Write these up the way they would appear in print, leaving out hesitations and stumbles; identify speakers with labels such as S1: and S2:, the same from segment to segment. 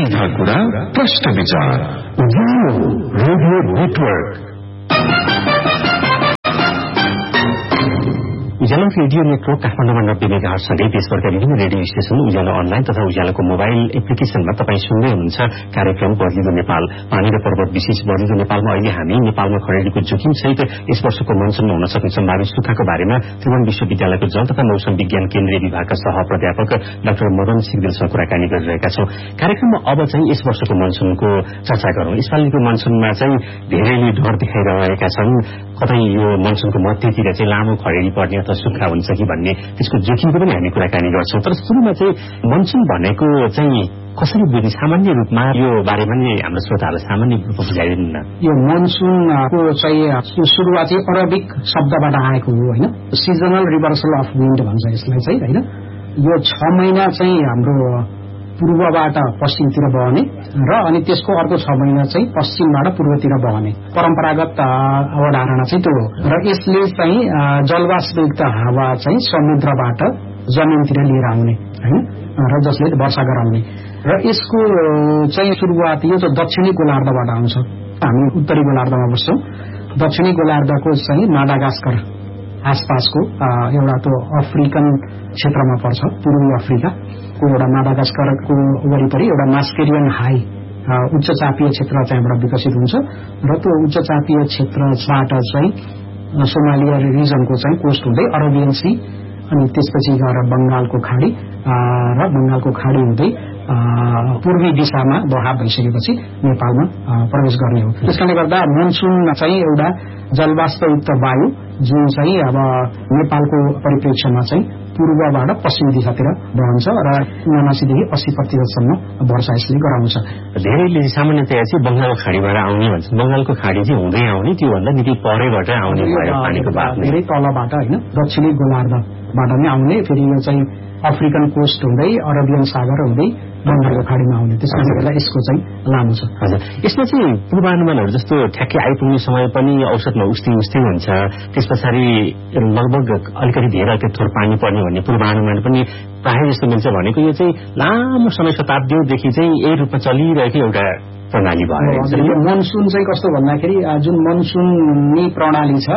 S1: सीधा कुरा प्रश्न विचार रेडियो नेटवर्क उज्यालो रेडियो नेटवर्क काठमाडौँमा 90 मेगाहर्जसँगै देशभरका विभिन्न रेडियो स्टेशन उज्यालो अनलाइन तथा उज्यालोको मोबाइल एप्लिकेशनमा तपाईँ सुन्दै हुनुहुन्छ कार्यक्रम बदलिदो नेपाल। पानी र पर्वत विशेष बदलिदो नेपालमा अहिले हामी नेपालमा खडेरीको जोखिम सहित यस वर्षको मनसुनमा हुन सक्ने सम्भावित सुक्खाको बारेमा त्रिभुवन विश्वविद्यालयको जल तथा मौसम विज्ञान केन्द्रीय विभागका सह प्राध्यापक डाक्टर मदन सिग्देलसँग कुराकानी गरिरहेका छौं। कार्यक्रममा अब चाहिँ यस वर्षको मनसुनको चर्चा गरौं। यसपालिको मनसुनमा चाहिँ धेरैले डर देखाइरहेका छन्, कतै यो मनसुनको मध्यतिर चाहिँ लामो खडेरी पर्ने अथवा सुक्खा हुन्छ कि भन्ने त्यसको जोखिमको पनि हामी कुराकानी गर्छौं। तर सुरुमा चाहिँ मनसुन भनेको चाहिँ कसरी बुझ्ने सामान्य रूपमा यो बारेमा नि हाम्रो श्रोताहरूलाई सामान्य रूपमा बुझाइदिनु न।
S2: यो मनसुनको चाहिँ सुरुवात चाहिँ अरबिक शब्दबाट आएको हो हैन। सिजनल रिभर्सल अफ विन्ड भन्छ यसलाई चाहिँ हैन। यो 6 महिना चाहिँ हाम्रो पूर्वबाट पश्चिमतिर बहने र अनि त्यसको अर्को 6 महिना चाहिँ पश्चिमबाट पूर्वतिर बहने परम्परागत अवधारणा चाहिँ त्यो हो। र यसले चाहिँ जलवाष्पयुक्त हावा चाहिँ समुद्रबाट जमिनतिर लिएर आउने हैन र जसले वर्षा गराउने। र यसको चाहिँ सुरुवात यो चाहिँ दक्षिणी गोलार्धबाट आउँछ। हामी उत्तरी गोलार्धमा बस्छौं। दक्षिणी गोलार्धको चाहिँ माडागास्कर आसपासको एउटा त्यो अफ्रिकन क्षेत्रमा पर्छ, पूर्वी अफ्रिकाको एउटा माडागास्करको वरिपरि एउटा मास्केरियन हाई उच्च चापीय क्षेत्र चाहिँ एउटा विकसित हुन्छ र त्यो उच्च चापीय क्षेत्रबाट चाहिँ सोमालिया रिजनको चाहिँ कोस्ट हुँदै अरेबियन सी अनि त्यसपछि गएर बंगालको खाडी र बंगालको खाडी हुँदै पूर्वी दिशामा बहाव भइसकेपछि नेपालमा प्रवेश गर्ने हो। त्यसकारणले गर्दा मनसुन चाहिँ एउटा जलवाष्पयुक्त वायु जुन चाहिँ अब नेपालको परिप्रेक्ष्यमा चाहिँ पूर्वबाट पश्चिम दिशातिर बहन्छ र 79 देखि 80% सम्म वर्षा यसले गराउँछ।
S1: धेरैले सामान्यतया चाहिँ बंगालको खाडीबाट आउने भन्छ। बंगालको खाडी चाहिँ हुँदै आउने, त्यो भन्दा निकै परैबाट आउने भयो पानीको भाग
S2: धेरै तलबाट हैन, दक्षिणी गोलार्धबाट नै आउने। फेरि यो चाहिँ अफ्रिकन कोस्ट हुँदै अरेबियन सागर हुँदै बंगालको खाडीमा आउने। त्यसकारणले गर्दा यसको चाहिँ लामो छ।
S1: हजुर, यसमा चाहिँ पूर्वानुमानहरू जस्तो ठ्याक्कै आइपुग्ने समय पनि औसतमा उस्तै हुन्छ, त्यसपछि लगभग अलिकति धेरै थोर पानी पर्ने भन्ने पूर्वानुमान पनि प्रायः जस्तो मिल्छ। भनेको यो चाहिँ लामो समय शताब्दीदेखि चाहिँ यही रूपमा चलिरहेको एउटा प्रणाली भयो।
S2: यो मनसुन चाहिँ कस्तो भन्दाखेरि जुन मनसुनी प्रणाली छ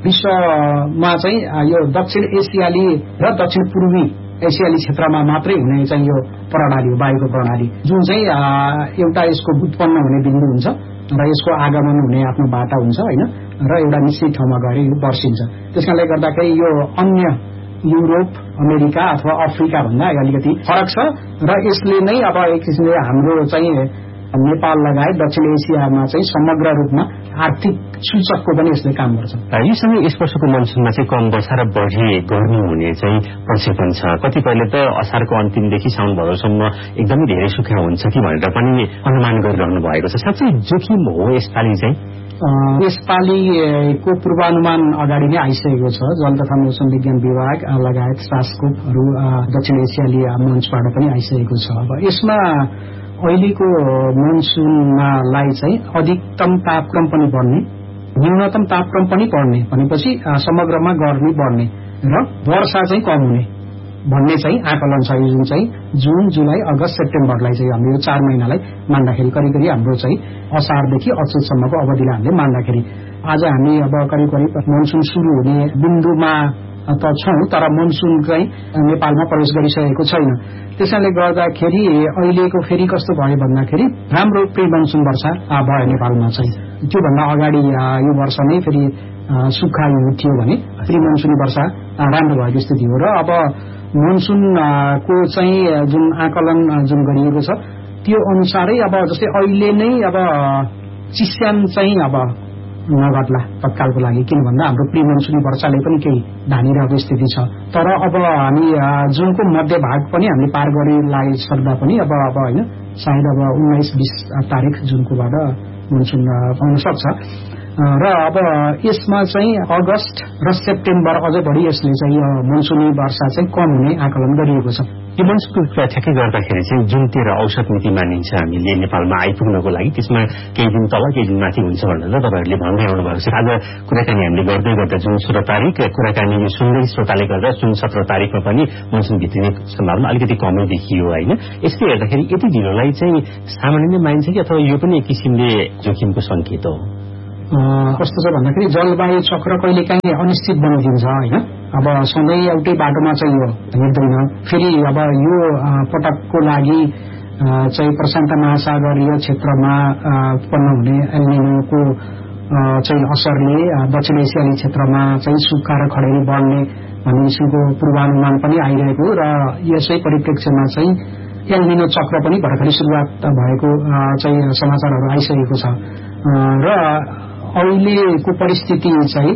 S2: विश्वमा चाहिँ यो दक्षिण एसियाली र दक्षिण पूर्वी एसियाली क्षेत्रमा मात्रै हुने चाहिँ यो प्रणाली हो, वायुको प्रणाली जुन चाहिँ एउटा यसको उत्पन्न हुने बिन्दु हुन्छ र यसको आगमन हुने आफ्नो बाटा हुन्छ हैन र एउटा निश्चित ठाउँमा गएर यो वर्षिन्छ। त्यसकारणले गर्दाखेरि यो अन्य युरोप, अमेरिका अथवा अफ्रिका भन्दा अलिकति फरक छ र यसले नै अब एक किसिमले हाम्रो चाहिँ नेपाल लगायत दक्षिण एसियामा चाहिँ समग्र रूपमा आर्थिक सूचकको पनि यसले काम गर्छ।
S1: यो समय यस वर्षको मनसुनमा चाहिँ कम वर्षा र बढी गर्मी हुने चाहिँ प्रक्षेपण छ। कतिपयले त असारको अन्तिमदेखि साउन भदौसम्म एकदमै धेरै सुक्खा हुन्छ कि भनेर पनि अनुमान गरिरहनु भएको छ। साँच्चै जोखिम हो यसपालि चाहिँ?
S2: यसपालिको पूर्वानुमान अगाडि नै आइसकेको छ। जल तथा मौसम विज्ञान विभाग लगायत सास्कोपहरू दक्षिण एसियाली मञ्चबाट पनि आइसकेको छ। अब यसमा अहिलेको मनसुनलाई चाहिँ अधिकतम तापक्रम पनि बढ्ने, न्यूनतम तापक्रम पनि बढ्ने भनेपछि समग्रमा गर्मी बढ्ने र वर्षा चाहिँ कम हुने भन्ने चाहिँ आकलन छ। यो जुन चाहिँ जुन, जुलाई, अगस्त, सेप्टेम्बरलाई चाहिँ हामीले यो 4 महिनालाई मान्दाखेरि करिब हाम्रो चाहिँ असारदेखि अचेतसम्मको अवधिलाई हामीले मान्दाखेरि आज हामी अब करिब मनसुन सुरु हुने बिन्दुमा त छौं, तर मनसुन चाहिँ नेपालमा प्रवेश गरिसकेको छैन। त्यसैले गर्दाखेरि अहिलेको फेरि कस्तो भयो भन्दाखेरि राम्रो प्री मनसुन वर्षा भयो नेपालमा चाहिँ। त्योभन्दा अगाडि यो वर्ष नै फेरि सुक्खा थियो भने प्री मनसुनी वर्षा राम्रो भएको स्थिति हो। र अब मनसुनको चाहिँ जुन आकलन जुन गरिएको छ त्यो अनुसारै अब जस्तै अहिले नै अब चिस्यान चाहिँ अब नगर्ला तत्कालको लागि, किन भन्दा हाम्रो प्री मनसुनी वर्षाले पनि केही धानिरहेको स्थिति छ। तर अब हामी जुनको मध्य भाग पनि हामीले पार गरिसक्दा पनि अब हैन सायद अब 19-20 तारिक जुनकोबाट मनसुन आउन सक्छ। र अब यसमा चाहिँ अगस्त र सेप्टेम्बर अझ बढी यसले चाहिँ मनसुनी वर्षा चाहिँ कम हुने आकलन गरिएको छ।
S1: यो मनसुनको कुरा ठ्याक्कै गर्दाखेरि चाहिँ जुन 13 औसत मिति मानिन्छ हामीले नेपालमा आइपुग्नको लागि त्यसमा केही दिन तल केही दिन माथि हुन्छ भनेर तपाईहरुले भन्दै आउनु भएको छ। आज कुराकानी हामीले गर्दै गर्दा जुन 16 तारिक कुराकानी यो सुन्दै श्रोताले गर्दा जुन 17 तारिकमा पनि मनसुन भित्रिने सम्भावना अलिकति कमै देखियो हैन। यसले हेर्दाखेरि यति ढिलोलाई चाहिँ सामान्य नै मानिन्छ कि अथवा यो पनि एक किसिमले जोखिमको संकेत हो?
S2: कस्तो छ भन्दाखेरि जलवायु चक्र कहिलेकाहीँ अनिश्चित बनिदिन्छ हैन। अब सधैँ एउटै बाटोमा चाहिँ यो हिँड्दैन। फेरि अब यो पटकको लागि चाहिँ प्रशान्त महासागरीय क्षेत्रमा उत्पन्न हुने एल निनोको चाहिँ असरले दक्षिण एसियाली क्षेत्रमा चाहिँ सुक्खा र खडेरी बढ्ने भन्ने किसिमको पूर्वानुमान पनि आइरहेको र यसै परिप्रेक्ष्यमा चाहिँ एल निनो चक्र पनि भर्खरै सुरुवात भएको चाहिँ समाचारहरू आइसकेको छ र अहिलेको परिस्थिति चाहिँ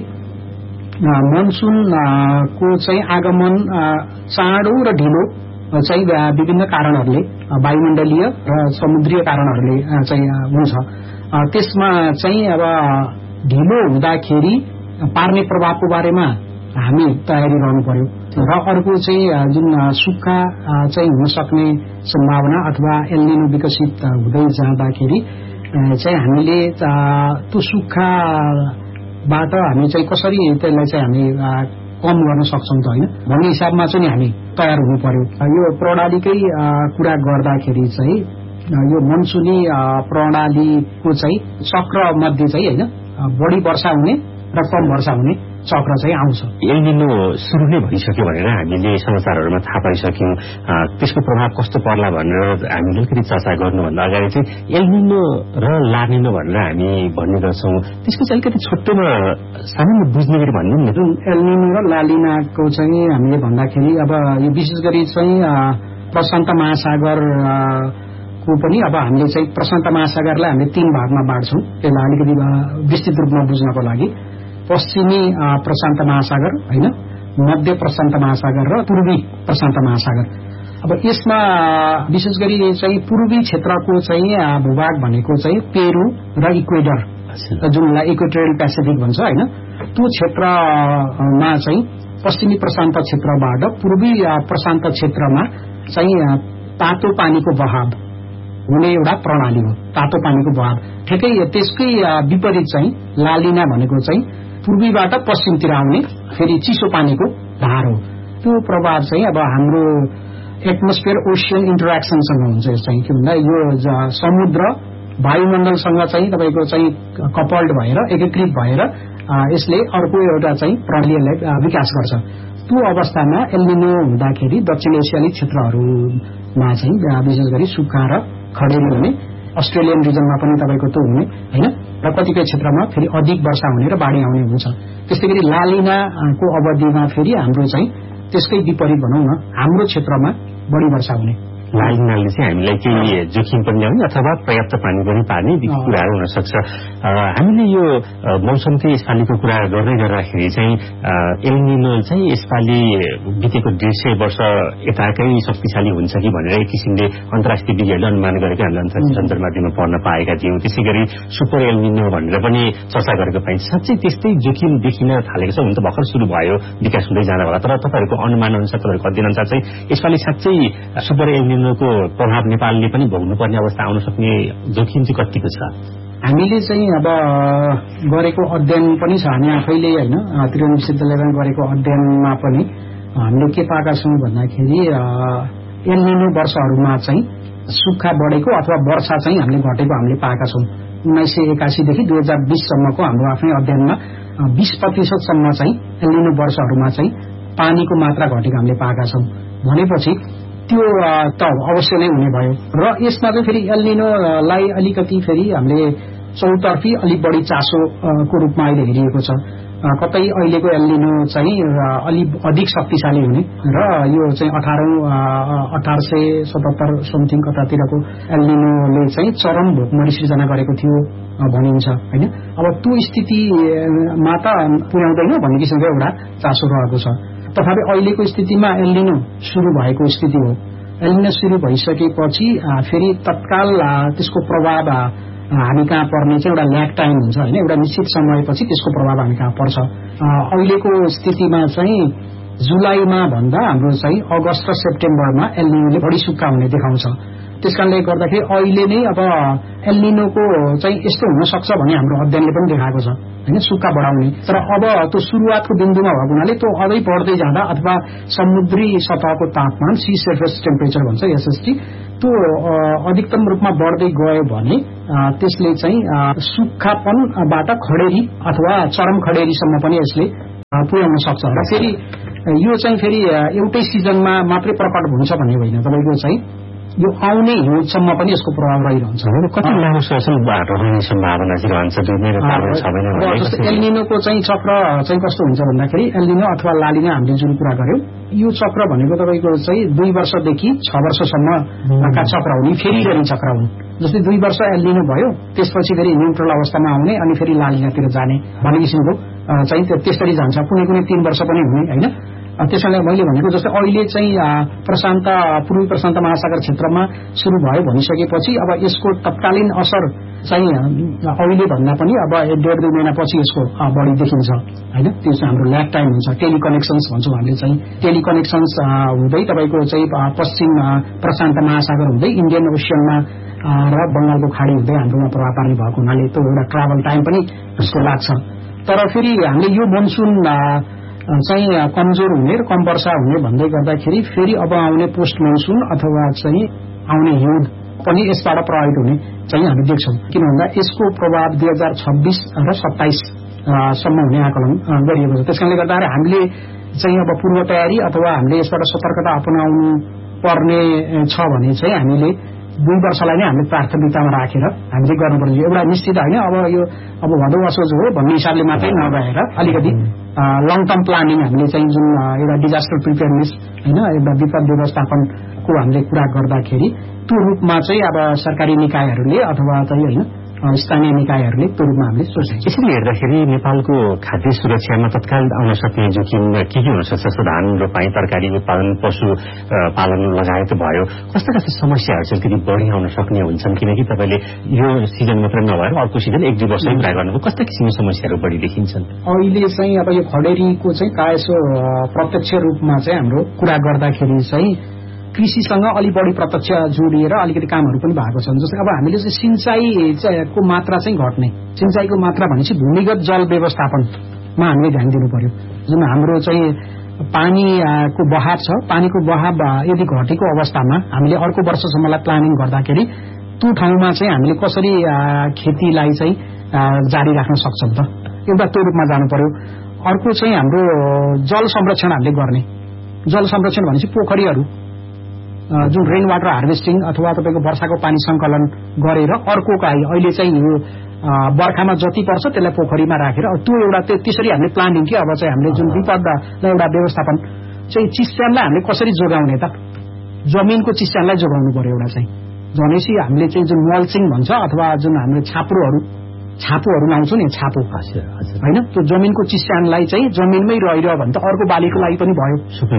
S2: मनसुनको चाहिँ आगमन चाँडो र ढिलो चाहिँ विभिन्न कारणहरूले वायुमण्डलीय र समुद्रीय कारणहरूले चाहिँ हुन्छ। त्यसमा चाहिँ अब ढिलो हुँदाखेरि पार्ने प्रभावको बारेमा हामी तयारी रहनु पर्यो र अर्को चाहिँ जुन सुक्खा चाहिँ हुन सक्ने सम्भावना अथवा एल निनो विकसित हुँदै जाँदाखेरि चाहिँ हामीले त्यो सुक्खाबाट हामी चाहिँ कसरी त्यसलाई चाहिँ हामी कम गर्न सक्छौं त हैन भन्ने हिसाबमा चाहिँ हामी तयार हुनु पर्यो। यो प्रणालीकै कुरा गर्दाखेरि चाहिँ यो मनसुनी प्रणालीको चाहिँ चक्र मध्ये चाहिँ हैन बढी वर्षा हुने र कम वर्षा हुने चक्र चाहिँ आउँछ।
S1: एल निनो सुरु नै भइसक्यो भनेर हामीले समाचारहरुमा थाहा पाइसक्यौं। त्यसको प्रभाव कस्तो पर्ला भनेर हामीले अलिकति चर्चा गर्नुभन्दा अगाडि चाहिँ एल निनो र ला निनो भनेर हामी भन्ने गर्छौं। त्यसको चाहिँ अलिकति छोटोमा सामान्य बुझ्ने गरी भन्नु नि।
S2: एल निनो र ला निनाको चाहिँ हामीले भन्दाखेरि अब यो विशेष गरी चाहिँ प्रशान्त महासागर को पनि अब हामीले चाहिँ प्रशान्त महासागरलाई हामीले 3 भागमा बाँड्छौं। यसलाई अलिकति विस्तृत रूपमा बुझ्नको लागि पश्चिमी प्रशान्त महासागर हैन, मध्य प्रशान्त महासागर र पूर्वी प्रशान्त महासागर। अब यसमा विशेष गरी चाहिँ पूर्वी क्षेत्रको चाहिँ भूभाग भनेको चाहिँ पेरू र इक्वेडर जुनलाई इक्वेटोरियल पेसिफिक भन्छ हैन, त्यो क्षेत्रमा चाहिँ पश्चिमी प्रशान्त क्षेत्रबाट पूर्वी प्रशान्त क्षेत्रमा चाहिँ तातो पानीको बहाव हुने एउटा प्रणाली हो। तातो पानीको बहाव ठेकै त्यसकै विपरीत चाहिँ ला निना भनेको चाहिँ पूर्वीबाट पश्चिमतिर आउने फेरि चिसो पानीको धार हो। त्यो प्रभाव चाहिँ अब हाम्रो एटमोस्फियर ओशियन इन्टरेक्सनसँग हुन्छ। यस चाहिँ के भन्दा यो समुद्र वायुमण्डलसँग चाहिँ तपाईको चाहिँ कपल्ड भएर एकीकृत भएर यसले अर्को एउटा चाहिँ प्रणालीलाई विकास गर्छ। त्यो अवस्थामा एल निनो हुँदाखेरि दक्षिण एसियाली क्षेत्रहरूमा चाहिँ विशेष गरी सुक्खा र खडेरी हुने, अस्ट्रेलियन रिजनमा पनि तपाईको त्यो हुने हैन, र कतिपय क्षेत्रमा फेरि अधिक वर्षा हुने र बाढी आउने हुन्छ। त्यस्तै गरी ला निनाको अवधिमा फेरि हाम्रो चाहिँ त्यसकै विपरीत भनौं न, हाम्रो क्षेत्रमा बढी वर्षा हुने।
S1: ला निनाले चाहिँ हामीलाई केही जोखिम पनि ल्याउने अथवा पर्याप्त पानी पनि पार्ने कुराहरू हुन सक्छ। हामीले यो मौसमकै यसपालिको कुरा गर्दै गर्दाखेरि चाहिँ एल निनो चाहिँ यसपालि बितेको 150 वर्ष यताकै शक्तिशाली हुन्छ कि भनेर एक किसिमले अन्तर्राष्ट्रिय विज्ञहरूले अनुमान गरेको हामीले अन्तर्राष्ट्रिय सञ्चार माध्यममा पढ्न पाएका थियौं। त्यसै गरी सुपर एल निनो भनेर पनि चर्चा गरेको पाइन्छ। साँच्चै त्यस्तै जोखिम देखिन थालेको छ। हुन त भर्खर सुरु भयो, विकास हुँदै जाँदा होला, तर तपाईहरुको अनुमान अनुसार तपाईहरुको अध्ययन अनुसार चाहिँ यसपालि साँच्चै सुपर एल निनोको प्रभाव नेपालले पनि भोग्नुपर्ने अवस्था आउन सक्ने जोखिम चाहिँ कतिको छ?
S2: हामीले चाहिँ अब गरेको अध्ययन पनि छ, हामी आफैले हैन त्रिभुवन विश्वविद्यालयमा गरेको अध्ययनमा पनि हामीले के पाएका छौं भन्दाखेरि एल निनो वर्षहरूमा चाहिँ सुक्खा बढेको अथवा वर्षा चाहिँ हामीले घटेको हामीले पाएका छौं। 1981 देखि 2020 सम्मको हाम्रो आफ्नै अध्ययनमा 20% सम्म चाहिँ एल निनो वर्षहरूमा चाहिँ पानीको मात्रा घटेको हामीले पाएका छौं। भनेपछि त्यो त अवश्य नै हुने भयो र यसमा चाहिँ फेरि एल निनोलाई अलिकति फेरि हामीले चौतर्फी अलि बढी चासोको रूपमा अहिले हेरिएको छ। कतै अहिलेको एल निनो चाहिँ अलि अधिक शक्तिशाली हुने र यो चाहिँ 1877 समथिङ कतातिरको एल निनोले चाहिँ चरम भोकमरी सृजना गरेको थियो भनिन्छ हैन। अब त्यो स्थितिमा त पुर्याउँदैन भन्ने किसिमको एउटा चासो रहेको छ। तथापि अहिलेको स्थितिमा एल निनो सुरु भएको स्थिति हो। एल निनो सुरु भइसकेपछि फेरि तत्काल त्यसको प्रभाव हामी कहाँ पर्ने चाहिँ एउटा ल्याग टाइम हुन्छ होइन, एउटा निश्चित समयपछि त्यसको प्रभाव हामी कहाँ पर्छ। अहिलेको स्थितिमा चाहिँ जुलाईमा भन्दा हाम्रो चाहिँ अगस्त र सेप्टेम्बरमा एल निनोले बढी सुक्खा हुने देखाउँछ। त्यसकारणले गर्दाखेरि अहिले नै अब एल निनोको चाहिँ यस्तो हुन सक्छ भन्ने हाम्रो अध्ययनले पनि देखाएको छ होइन, सुक्खा बढाउने। तर अब त्यो सुरुवातको बिन्दुमा भएको हुनाले त्यो अझै बढ्दै जाँदा अथवा समुद्री सतहको तापमान सी सर्फेस टेम्परेचर भन्छ एसएसटी त्यो अधिकतम रूपमा बढ्दै गयो भने त्यसले चाहिँ सुक्खापनबाट खडेरी अथवा चरम खडेरीसम्म पनि यसले पुर्याउन सक्छ। र फेरि यो चाहिँ फेरि एउटै सिजनमा मात्रै प्रकट हुन्छ भन्ने होइन, तपाईँको चाहिँ यो आउने हिउँदसम्म पनि यसको प्रभाव रहिरहन्छ।
S1: कति लामो समयसम्म रहने सम्भावना चाहिँ रहन्छ? 2 महिना 4 महिना।
S2: जस्तै एल निनोको चाहिँ चक्र चाहिँ कस्तो हुन्छ भन्दाखेरि एल निनो अथवा ला निना हामीले जुन कुरा गर्यौं यो चक्र भनेको तपाईँको चाहिँ 2 वर्षदेखि 6 वर्षसम्मका चक्र हुन्, फेरि चक्र हुन्। जस्तै 2 वर्ष एल निनो भयो, त्यसपछि फेरि न्युट्रल अवस्थामा आउने अनि फेरि ला निनातिर जाने भन्ने किसिमको चाहिँ त्यसरी जान्छ। कुनै 3 वर्ष पनि हुने होइन। त्यसैले मैले भनेको जस्तै अहिले चाहिँ पूर्वी प्रशान्त महासागर क्षेत्रमा सुरु भयो भनिसकेपछि अब यसको तत्कालीन असर चाहिँ अहिले भन्दा पनि अब 1.5-2 महिनापछि यसको बढी देखिन्छ होइन। त्यो चाहिँ हाम्रो ल्याग टाइम हुन्छ। टेलिकनेक्सन्स भन्छौँ हामीले चाहिँ, टेलिकनेक्सन्स हुँदै तपाईँको चाहिँ पश्चिम प्रशान्त महासागर हुँदै इन्डियन ओसियनमा र बंगालको खाडी हुँदै हाम्रोमा प्रभाव पार्ने भएको हुनाले त्यो एउटा ट्राभल टाइम पनि यसको लाग्छ। तर फेरि हामीले यो मनसुन चाहिँ कमजोर हुने र कम वर्षा हुने भन्दै गर्दाखेरि फेरि अब आउने पोस्ट मनसुन अथवा चाहिँ आउने हिउँद पनि यसबाट प्रभावित हुने चाहिँ हामी देख्छौँ। किन भन्दा यसको प्रभाव 2026 र 27 सम्म हुने आकलन गरिएको छ। त्यसकारणले गर्दाखेरि हामीले चाहिँ अब पूर्व तयारी अथवा हामीले यसबाट सतर्कता अपनाउनु पर्ने छ भने चाहिँ हामीले 2 वर्षलाई नै हामीले प्राथमिकतामा राखेर हामीले गर्नुपर्छ। एउटा निश्चित होइन अब भदौ असोज हो भन्ने हिसाबले मात्रै नभएर अलिकति लङ टर्म प्लानिङ हामीले चाहिँ जुन एउटा डिजास्टर प्रिपेयरनेस होइन एउटा विपद व्यवस्थापनको हामीले कुरा गर्दाखेरि त्यो रूपमा चाहिँ अब सरकारी निकायहरूले अथवा चाहिँ होइन स्थानीय निकायहरूले त्यो रूपमा हामीले सोचे।
S1: यसरी हेर्दाखेरि नेपालको खाद्य सुरक्षामा तत्काल आउन सक्ने जोखिम के हुन सक्छ? धान रोपाई, तरकारी उत्पादन, पशु पालन लगायत भयो, कस्ता कस्ता समस्याहरू चाहिँ त्यति बढी आउन सक्ने हुन्छन्? किनकि तपाईँले यो सिजन मात्र नभएर अर्को सिजन 1-2 वर्ष कुरा गर्नुभयो, कस्ता किसिमको समस्याहरू बढी देखिन्छन्?
S2: अहिले चाहिँ अब यो खडेरीको चाहिँ प्रायः प्रत्यक्ष रूपमा चाहिँ हाम्रो कुरा गर्दाखेरि चाहिँ कृषिसँग अलि बढी प्रत्यक्ष जोडिएर अलिकति कामहरू पनि भएको छन्। जस्तै अब हामीले चाहिँ सिंचाईको मात्रा चाहिँ घट्ने, सिंचाईको मात्रा भनेपछि भूमिगत जल व्यवस्थापनमा हामीले ध्यान दिनु पर्यो। जुन हाम्रो चाहिँ पानीको बहाव छ, पानीको बहाव यदि घटेको अवस्थामा हामीले अर्को वर्षसम्मलाई प्लानिङ गर्दाखेरि त्यो ठाउँमा चाहिँ हामीले कसरी खेतीलाई चाहिँ जारी राख्न सक्छौं त, एउटा त्यो रूपमा जानु पर्यो। अर्को चाहिँ हाम्रो जल संरक्षण हामीले गर्ने, जल संरक्षण भनेपछि पोखरीहरू जुन रेन वाटर हार्भेस्टिङ अथवा तपाईँको वर्षाको पानी संकलन गरेर अर्कोको अहिले चाहिँ यो बर्खामा जति पर्छ त्यसलाई पोखरीमा राखेर त्यो एउटा त्यसरी हामीले प्लानिङ कि अब चाहिँ हामीले जुन विपदलाई एउटा व्यवस्थापन चाहिँ चिस्यानलाई हामीले कसरी जोगाउने त, जमिनको चिस्यानलाई जोगाउनु पर्यो। एउटा चाहिँ भनेपछि हामीले चाहिँ जुन मल्चिङ भन्छ अथवा जुन हामीले छापुहरू लाउँछौँ नि, छापो होइन, त्यो जमिनको चिस्यानलाई चाहिँ जमिनमै रहिरह्यो भने त अर्को बालीको लागि पनि भयो,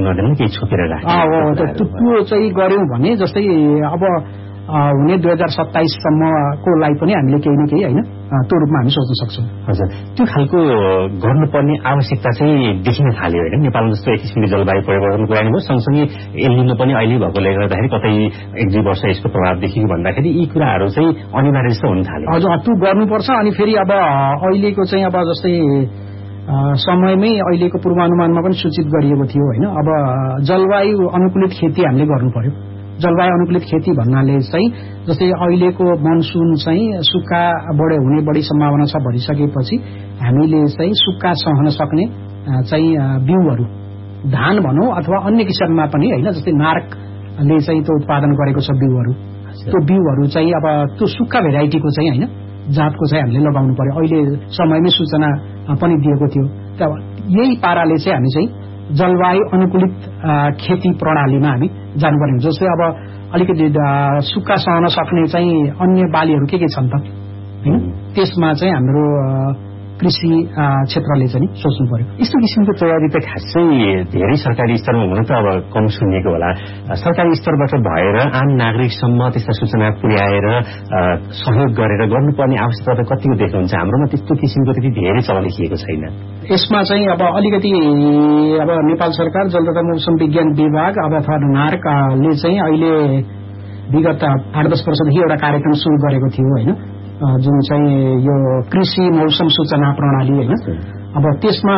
S2: त्यो चाहिँ गर्यौं भने जस्तै अब हुने 2027सम्मको लागि पनि हामीले केही न केही होइन त्यो रूपमा हामी सोच्न सक्छौँ।
S1: हजुर, त्यो खालको गर्नुपर्ने आवश्यकता चाहिँ देखिन थाल्यो होइन? नेपालमा जस्तो एक किसिमको जलवायु परिवर्तनको कुरा भयो, सँगसँगै एल निनो पनि अहिले भएकोले गर्दाखेरि कतै 1-2 वर्ष यसको प्रभाव देखियो भन्दाखेरि यी कुराहरू चाहिँ अनिवार्य जस्तो हुन थाल्यो।
S2: हजुर, त्यो गर्नुपर्छ। अनि फेरि अब अहिलेको चाहिँ अब जस्तै समयमै अहिलेको पूर्वानुमानमा पनि सूचित गरिएको थियो होइन, अब जलवायु अनुकूलित खेती हामीले गर्नु पर्यो। जलवायु अनुकूलित खेती भन्नाले चाहिँ जस्तै अहिलेको मनसुन चाहिँ सुक्खा हुने बढी सम्भावना छ भनिसकेपछि हामीले चाहिँ सुक्खा सहन सक्ने चाहिँ बिउहरू, धान भनौँ अथवा अन्य किसिममा पनि होइन, जस्तै नार्कले चाहिँ त्यो उत्पादन गरेको छ बिउहरू, त्यो बिउहरू चाहिँ अब त्यो सुक्खा भेराइटीको चाहिँ होइन जातको चाहिँ हामीले लगाउनु पर्यो। अहिले समयमै सूचना पनि दिएको थियो। यही पाराले चाहिँ हामी चाहिँ जलवायु अनुकूलित खेती प्रणालीमा हामी जानुपर्ने हुन्छ। जस्तै अब अलिकति सुक्खा सहन सक्ने चाहिँ अन्य बालीहरू के छन् त होइन, त्यसमा चाहिँ हाम्रो कृषि क्षेत्रले चाहिँ सोच्नु पर्यो।
S1: यस्तो किसिमको तयारी त खासै धेरै सरकारी स्तरमा हुन त अब कम सुनिएको होला। सरकारी स्तरबाट भएर आम नागरिकसम्म त्यस्ता सूचना पुर्याएर सहयोग गरेर गर्नुपर्ने आवश्यकता त कतिको देख्नुहुन्छ? हाम्रोमा त्यस्तो किसिमको त्यति धेरै चलन देखिएको छैन।
S2: यसमा चाहिँ अब अलिकति अब नेपाल सरकार जल तथा मौसम विज्ञान विभाग अब अथवा नार्कले चाहिँ अहिले विगत 8-10 वर्षदेखि एउटा कार्यक्रम सुरु गरेको थियो होइन, जुन चाहिँ यो कृषि मौसम सूचना प्रणाली होइन। अब त्यसमा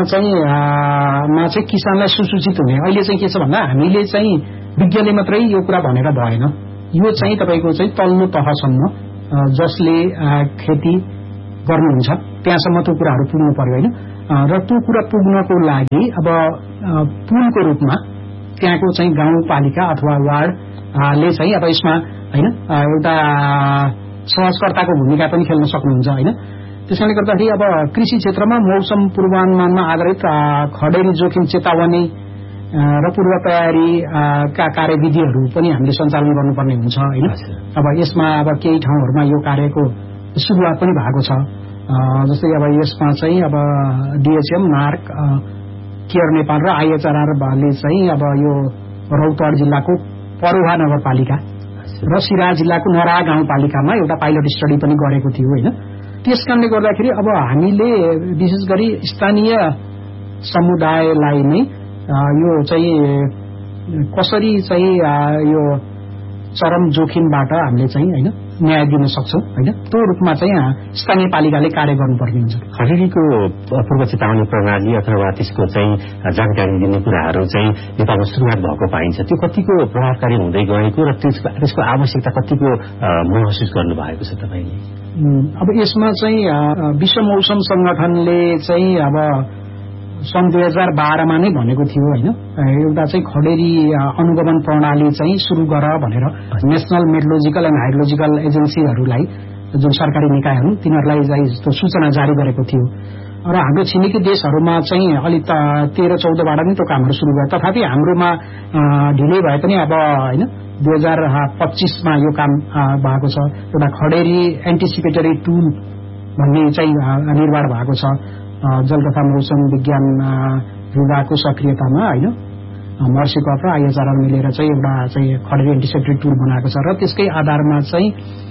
S2: चाहिँ किसानलाई सुसूचित हुने अहिले चाहिँ के छ भन्दा हामीले चाहिँ विज्ञानले मात्रै यो कुरा भनेर भएन, यो चाहिँ तपाईको चाहिँ तल्लो तहसम्म जसले खेती गर्नुहुन्छ त्यहाँसम्म त्यो कुराहरू पुग्नु पर्यो होइन। र त्यो कुरा पुग्नको लागि अब पुलको रूपमा त्यहाँको चाहिँ गाउँपालिका अथवा वार्डले चाहिँ अब यसमा होइन एउटा सहजकर्ताको भूमिका पनि खेल्न सक्नुहुन्छ होइन। त्यसैले गर्दाखेरि अब कृषि क्षेत्रमा मौसम पूर्वानुमानमा आधारित खडेरी जोखिम चेतावनी र पूर्व तयारीका कार्यविधिहरू पनि हामीले सञ्चालन गर्नुपर्ने हुन्छ होइन। अब यसमा अब केही ठाउँहरूमा यो कार्यको सुरुवात पनि भएको छ। जस्तै अब यसमा चाहिँ अब DHM, नार्क, केयर नेपाल र IHRले चाहिँ अब यो रौतहट जिल्लाको परोहा नगरपालिका र सिराहा जिल्लाको नरा गाउँपालिकामा एउटा पाइलट स्टडी पनि गरेको थियो होइन। त्यसकारणले गर्दाखेरि अब हामीले विशेष गरी स्थानीय समुदायलाई नै यो चाहिँ कसरी चाहिँ यो चरम जोखिमबाट हामीले चाहिँ होइन न्याय दिन सक्छौं होइन, त्यो रूपमा चाहिँ स्थानीय पालिकाले कार्य गर्नुपर्ने हुन्छ।
S1: खडेरीको पूर्व चेतावनी प्रणाली अथवा त्यसको चाहिँ जानकारी दिने कुराहरू चाहिँ नेपालमा सुरुवात भएको पाइन्छ। त्यो कतिको प्रभावकारी हुँदै गएको र त्यसको आवश्यकता कतिको महसुस गर्नु भएको छ तपाईले?
S2: अब यसमा चाहिँ विश्व मौसम संगठनले चाहिँ अब सन् 2012मा नै भनेको थियो होइन, एउटा चाहिँ खडेरी अनुगमन प्रणाली चाहिँ सुरु गर भनेर नेशनल मेट्रोलोजिकल एन्ड हाइड्रोलोजिकल एजेन्सीहरूलाई जुन सरकारी निकायहरू तिनीहरूलाई चाहिँ यस्तो सूचना जारी गरेको थियो। र हाम्रो छिमेकी देशहरूमा चाहिँ अलि 13-14बाट नै त्यो कामहरू सुरु भयो। तथापि हाम्रोमा ढिलै भए पनि अब होइन 2025मा यो काम भएको छ। एउटा खडेरी एन्टिसिपेटरी टुल भन्ने चाहिँ निर्माण भएको छ जल तथा मौसम विज्ञान विभागको सक्रियतामा होइन। मर्सिकप र IHR मिलेर चाहिँ एउटा चाहिँ खडेरी एन्टिसिपेटरी टुल बनाएको छ। र त्यसकै आधारमा चाहिँ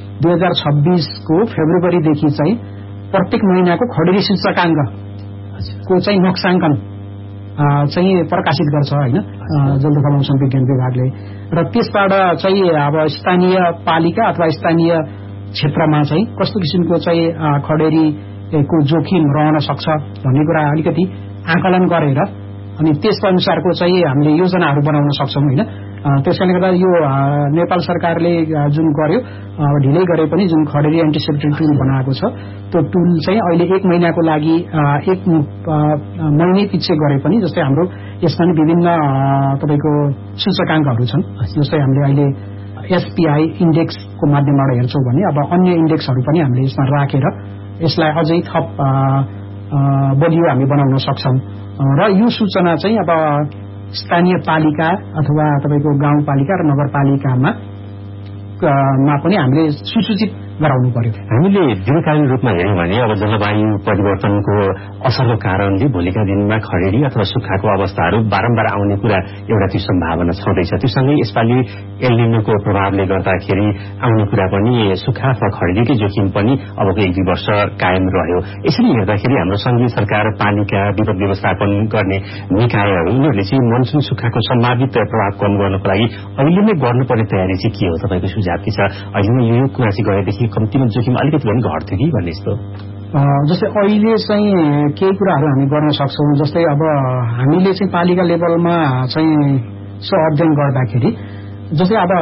S2: 2026को फेब्रुअरीदेखि चाहिँ प्रत्येक महिनाको खडेरी सूचकाङ्कको चाहिँ नक्साङ्कन चाहिँ प्रकाशित गर्छ होइन जल तथा मौसम विज्ञान विभागले। र त्यसबाट चाहिँ अब स्थानीय पालिका अथवा स्थानीय क्षेत्रमा चाहिँ कस्तो किसिमको चाहिँ खडेरीको जोखिम रहन सक्छ भन्ने कुरा अलिकति आकलन गरेर अनि त्यसको अनुसारको चाहिँ हामीले योजनाहरू बनाउन सक्छौं होइन। त्यसैले गर्दा यो नेपाल सरकारले जुन गर्यो ढिलै गरे पनि जुन खडेरी एन्टिसिपेटरी टुल बनाएको छ त्यो टुल चाहिँ अहिले 1 महिनाको लागि 1 महिना पछि गरे पनि जस्तै हाम्रो यसमा नि विभिन्न तपाईको सूचकाङ्कहरू छन्। जस्तै हामीले अहिले SPI इन्डेक्सको माध्यमबाट हेर्छौं भने अब अन्य इन्डेक्सहरू पनि हामीले यसमा राखेर यसलाई अझै थप बलियो हामी बनाउन सक्छौं। र यो सूचना चाहिँ अब स्थानीय पालिका अथवा तपाईको गाउँपालिका र नगरपालिकामा पनि हामीले सुसूचित गराउनु पर्यो।
S1: हामीले दीर्घकालीन रूपमा हेर्यौं भने अब जलवायु परिवर्तनको असरको कारणले भोलिका दिनमा खडेरी अथवा सुक्खाको अवस्थाहरू बारम्बार आउने कुरा एउटा त्यो सम्भावना छँदैछ। त्योसँगै यसपालि एल निनोको प्रभावले गर्दाखेरि आउने कुरा पनि सुक्खा अथवा खडेरीकै जोखिम पनि अबको 1-2 वर्ष कायम रह्यो। यसरी हेर्दाखेरि हाम्रो संघीय सरकार, पालिका, विपद व्यवस्थापन गर्ने निकायहरू उनीहरूले चाहिँ मनसुन सुक्खाको सम्भावित प्रभाव कम गर्नको लागि अहिले नै गर्नुपर्ने तयारी चाहिँ के हो? तपाईको सुझाव के छ? अहिले नै यो कुरा चाहिँ गएदेखि कम्तीमा जोखिम अलिकति पनि घट्थ्यो कि भन्ने जस्तो?
S2: जस्तै अहिले चाहिँ केही कुराहरू हामी गर्न सक्छौं। जस्तै अब हामीले चाहिँ पालिका लेभलमा चाहिँ अध्ययन गर्दाखेरि जस्तै अब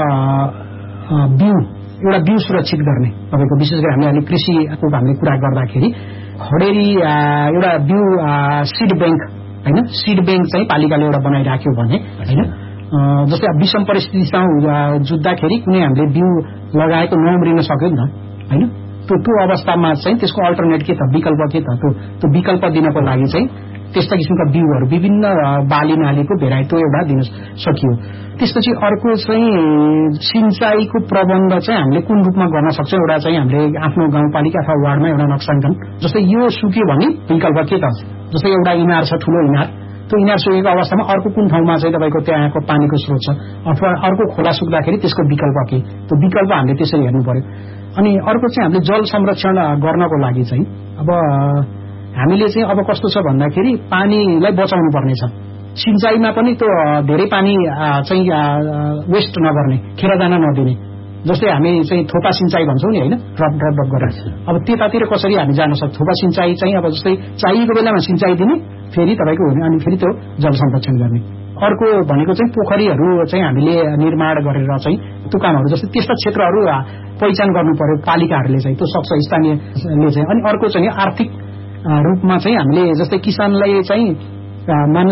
S2: एउटा बिउ सुरक्षित गर्ने तपाईको विशेष गरी हामीले अहिले कृषिको हामीले कुरा गर्दाखेरि खडेरी एउटा बिउ सीड बैंक हैन, सीड बैंक चाहिँ पालिकाले एउटा बनाइराख्यो भने हैन, जस्तै अब विषम परिस्थितिसँग जुझ्दाखेरि कुनै हामीले बिउ लगाएको नउम्रिन सक्यो नि त हैन, त्यो अवस्थामा चाहिँ त्यसको अल्टरनेट के त, विकल्प के त, त्यो विकल्प दिनको लागि चाहिँ त्यस्ता किसिमका बिउहरू विभिन्न बाली नालीको भेराइटी एउटा दिन सकियो। त्यसपछि अर्को चाहिँ सिंचाईको प्रबन्ध चाहिँ हामीले कुन रूपमा गर्न सक्छौँ, एउटा चाहिँ हामीले आफ्नो गाउँपालिका अथवा वार्डमा एउटा नक्साङ्कन, जस्तै यो सुक्यो भने विकल्प के त, जस्तै एउटा इनार छ, ठूलो इनार, त्यो इनार सुकेको अवस्थामा अर्को कुन ठाउँमा चाहिँ तपाईँको त्यहाँको पानीको स्रोत छ, अथवा अर्को खोला सुक्दाखेरि त्यसको विकल्प के, त्यो विकल्प हामीले त्यसरी हेर्नु पर्यो। अनि अर्को चाहिँ हामीले जल संरक्षण गर्नको लागि चाहिँ अब हामीले चाहिँ अब कस्तो छ भन्दाखेरि पानीलाई बचाउनु पर्नेछ। सिंचाईमा पनि त्यो धेरै पानी चाहिँ वेस्ट नगर्ने, खेर जान नदिने, जस्तै हामी चाहिँ थोपा सिंचाई भन्छौँ नि होइन, ड्रप ड्रप ड्रप गरेर। अब त्यतातिर कसरी हामी जान सक्छौँ? थोपा सिंचाई चाहिँ अब जस्तै चाहिएको बेलामा सिंचाई दिने, फेरि तपाईँको हुने, अनि फेरि त्यो जल संरक्षण गर्ने। अर्को भनेको चाहिँ पोखरीहरू चाहिँ हामीले निर्माण गरेर चाहिँ त्यो कामहरू, जस्तै त्यस्ता क्षेत्रहरू पहिचान गर्नु पर्यो पालिकाहरूले चाहिँ, त्यो सक्छ स्थानीयले चाहिँ। अनि अर्को चाहिँ आर्थिक रूपमा चाहिँ हामीले जस्तै किसानलाई चाहिँ